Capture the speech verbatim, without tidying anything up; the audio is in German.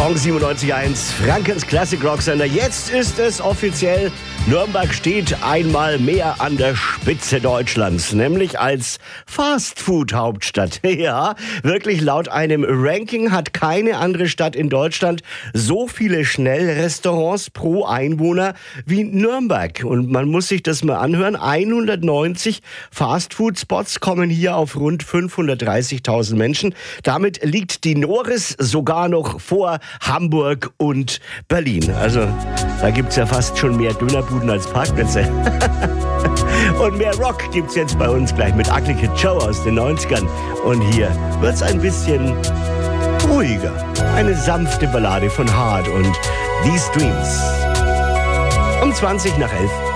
Gong siebenundneunzig Komma eins, Frankens Classic Rock Sender. Jetzt ist es offiziell. Nürnberg steht einmal mehr an der Spitze Deutschlands, nämlich als Fastfood-Hauptstadt. Ja, wirklich, laut einem Ranking hat keine andere Stadt in Deutschland so viele Schnellrestaurants pro Einwohner wie Nürnberg. Und man muss sich das mal anhören. hundertneunzig Fastfood-Spots kommen hier auf rund fünfhundertdreißigtausend Menschen. Damit liegt die Noris sogar noch vor Hamburg und Berlin. Also da gibt's ja fast schon mehr Dönerbuden als Parkplätze. Und mehr Rock gibt's jetzt bei uns gleich mit Ugly Kid Joe aus den neunzigern. Und hier wird's ein bisschen ruhiger. Eine sanfte Ballade von Hard und These Dreams. Um zwanzig nach elf.